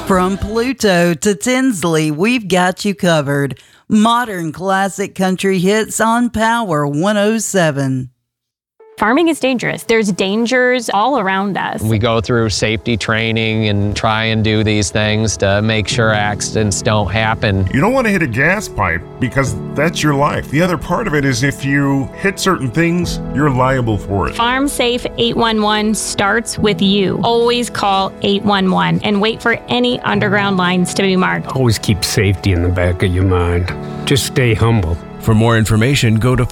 From Pluto to Tinsley, we've got you covered. Modern classic country hits on Power 107. Farming is dangerous. There's dangers all around us. We go through safety training and try and do these things to make sure accidents don't happen. You don't want to hit a gas pipe because that's your life. The other part of it is if you hit certain things, you're liable for it. Farm Safe 811 starts with you. Always call 811 and wait for any underground lines to be marked. Always keep safety in the back of your mind. Just stay humble. For more information, go to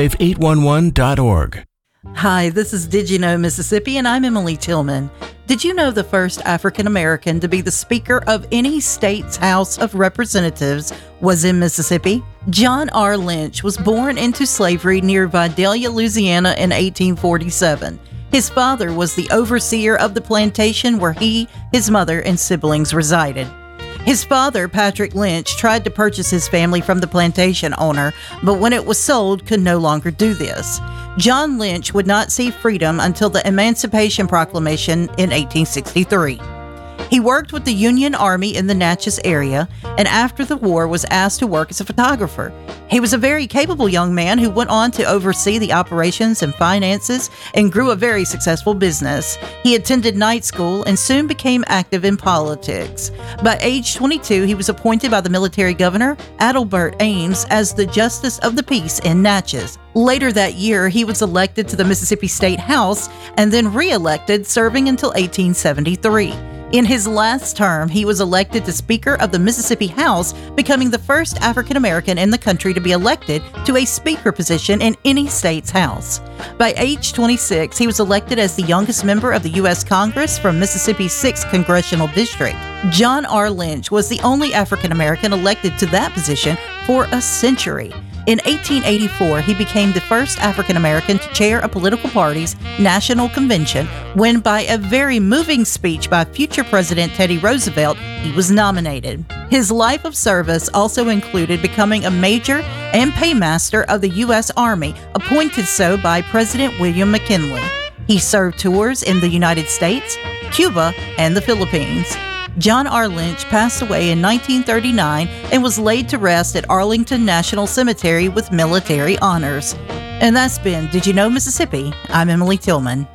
farmsafe811.org. Hi, this is Did You Know Mississippi, and I'm Emily Tillman. Did you know the first African American to be the Speaker of any state's House of Representatives was in Mississippi? John R. Lynch was born into slavery near Vidalia, Louisiana in 1847. His father was the overseer of the plantation where he, his mother, and siblings resided. His father, Patrick Lynch, tried to purchase his family from the plantation owner, but when it was sold, could no longer do this. John Lynch would not see freedom until the Emancipation Proclamation in 1863. He worked with the Union Army in the Natchez area, and after the war was asked to work as a photographer. He was a very capable young man who went on to oversee the operations and finances and grew a very successful business. He attended night school and soon became active in politics. By age 22, he was appointed by the military governor, Adelbert Ames, as the Justice of the Peace in Natchez. Later that year, he was elected to the Mississippi State House and then re-elected, serving until 1873. In his last term, he was elected to Speaker of the Mississippi House, becoming the first African American in the country to be elected to a Speaker position in any state's House. By age 26, he was elected as the youngest member of the U.S. Congress from Mississippi's 6th Congressional District. John R. Lynch was the only African American elected to that position for a century. In 1884, he became the first African American to chair a political party's national convention when, by a very moving speech by future President Teddy Roosevelt, he was nominated. His life of service also included becoming a major and paymaster of the U.S. Army, appointed so by President William McKinley. He served tours in the United States, Cuba, and the Philippines. John R. Lynch passed away in 1939 and was laid to rest at Arlington National Cemetery with military honors. And that's been Did You Know Mississippi? I'm Emily Tillman.